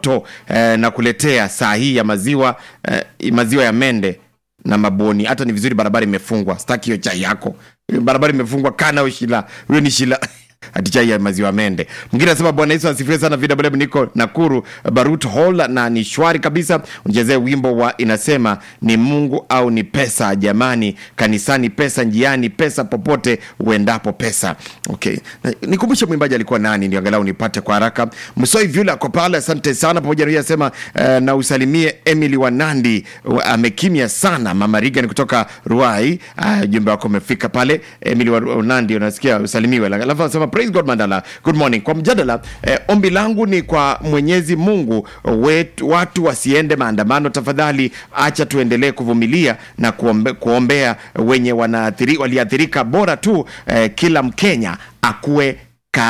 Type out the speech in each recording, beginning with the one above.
moto na kuletea saa hii ya maziwa ya mende na maboni. Hata ni vizuri barabara imefungwa, sitaki hiyo chai yako. Barabara imefungwa kana ushila. Huyo ni shila. Hadi chai ya maziwa mende. Mwingine anasema Bwana Yesu asifiwe sana, VW niko Nakuru Barut Hall na ni shwari kabisa. Unjezee wimbo wa inasema ni Mungu au ni pesa jamani, kanisani pesa, njiani pesa, popote uendapo pesa. Okay. Nikumbushe mwimbaji alikuwa nani ndio angalau nipate kwa haraka. Msoi Vula kwa pale, asante sana. Pamoja na yeye asema na usalimie Emily Wanandi, amekimia sana. Mama Regan kutoka Ruai, jumbe wako umefika pale. Emily Wanandi unasikia usalimiwe. Alafu anasema praise God Mandala, good morning. Kwa mjadala, ombi langu ni kwa Mwenyezi Mungu watu wasiende maandamano tafadhali. Acha tuendelee kuvumilia na kuombea wenye waliathirika. Bora tu kila Mkenya akue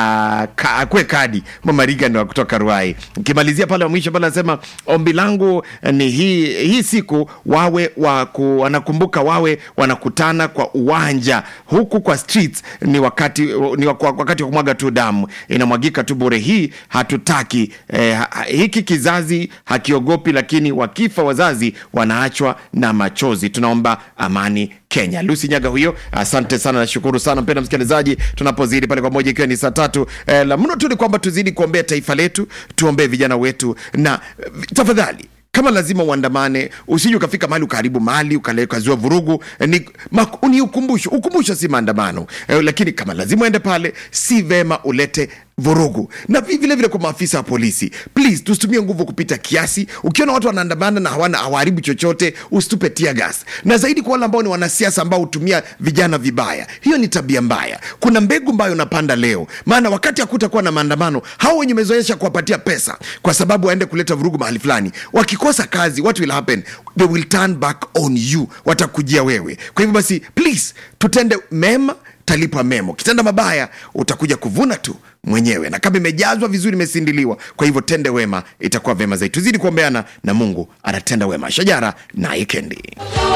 kadi. Mama Riga ndio kutoka Ruai. Kimalizia pale mwisho pale anasema ombi langu ni hii siku wawe wanakumbuka, wawe wanakutana kwa uwanja, huku kwa streets ni wakati wa kumwaga tu damu, inamwagika tu bure. Hii hatutaki. Hiki kizazi hakiogopi, lakini wakifa wazazi wanaachwa na machozi. Tunaomba amani Kenya. Lucy Nyaga huyo, asante sana, nashukuru sana mpendwa msikilizaji. Tunapozidi pale kwa moja ikiwa ni saa 3, la mno tu ni kwamba tuzidi kuombea taifa letu, tuombee vijana wetu, na tafadhali kama lazima uandamane, usije ukafika mahali ukaharibu mali, ukazua vurugu. Ni ukumbusho si maandamano. Lakini kama lazima uende pale, si vema ulete vurugu. Na vile vile kwa maafisa wa polisi, please tusitumie nguvu kupita kiasi. Ukiona watu wanaandamana na hawaharibu chochote, usitupe tear gas. Na zaidi kwa wale ambao ni wanasiasa ambao hutumia vijana vibaya, hiyo ni tabia mbaya. Kuna mbegu ambayo unapanda leo, maana wakati hakutakuwa na maandamano, hao wenye mezoesha kuwapatia pesa kwa sababu waende kuleta vurugu mahali fulani, wakikosa kazi, what will happen? They will turn back on you, watakujia wewe. Kwa hivyo basi, please tutende mema, talipa memo. Kitenda mabaya utakuja kuvuna tu mwenyewe, na kama imejazwa vizuri, imesindiliwa. Kwa hivyo tende wema, itakuwa vema zaidi. Tuzidi kuombeana na Mungu atatenda wema. Shajara na Ikendi.